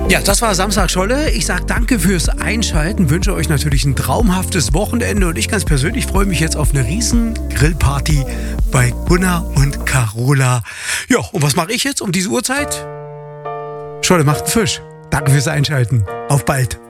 Ja, das war Samstag Scholle. Ich sage danke fürs Einschalten, wünsche euch natürlich ein traumhaftes Wochenende und ich ganz persönlich freue mich jetzt auf eine riesen Grillparty bei Gunnar und Carola. Ja, und was mache ich jetzt um diese Uhrzeit? Scholle macht einen Fisch. Danke fürs Einschalten. Auf bald.